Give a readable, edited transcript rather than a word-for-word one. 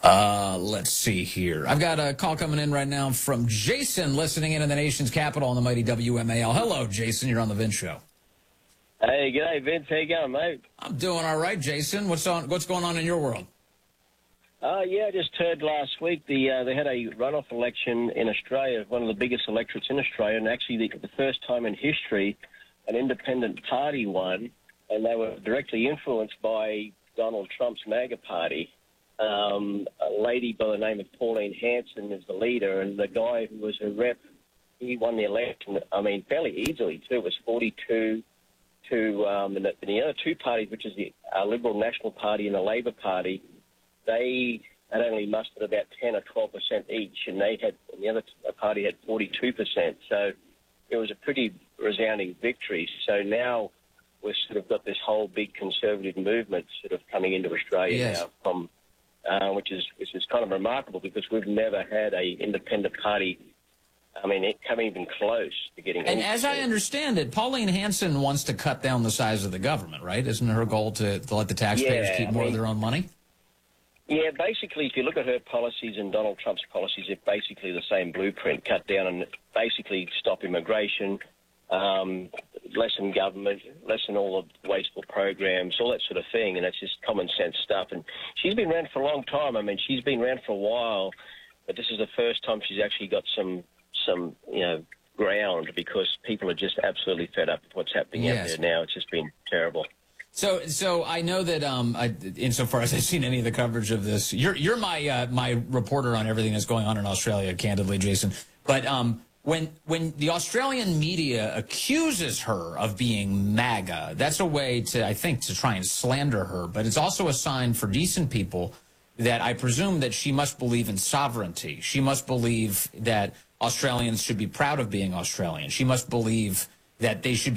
Let's see here. I've got a call coming in right now from Jason, listening in the nation's capital on the mighty WMAL. Hello, Jason. You're on the Vince Show. Hey, g'day, Vince. How you going, mate? I'm doing all right, Jason. What's going on in your world? I just heard last week they had a runoff election in Australia, one of the biggest electorates in Australia, and actually the first time in history an independent party won, and they were directly influenced by Donald Trump's MAGA party. A lady by the name of Pauline Hanson is the leader, and the guy who was her rep, he won the election, fairly easily, too. It was 42 to, and the other two parties, which is the Liberal National Party and the Labor Party, they had only mustered about 10 or 12% each, and the other party had 42%. So it was a pretty resounding victory. So now we've sort of got this whole big conservative movement sort of coming into Australia now, from which is kind of remarkable, because we've never had a independent party. It coming even close to getting. And as I understand it, Pauline Hanson wants to cut down the size of the government, right? Isn't her goal to let the taxpayers keep more of their own money? Yeah, basically, if you look at her policies and Donald Trump's policies, they're basically the same blueprint: cut down and basically stop immigration, lessen government, lessen all the wasteful programs, all that sort of thing, and it's just common sense stuff. And she's been around for a long time. She's been around for a while, but this is the first time she's actually got some ground, because people are just absolutely fed up with what's happening out there now. It's just been terrible. So I know that insofar as I've seen any of the coverage of this, you're my reporter on everything that's going on in Australia, candidly, Jason. But when the Australian media accuses her of being MAGA, that's a way to, I think, to try and slander her. But it's also a sign for decent people that I presume that she must believe in sovereignty. She must believe that Australians should be proud of being Australian. She must believe that they should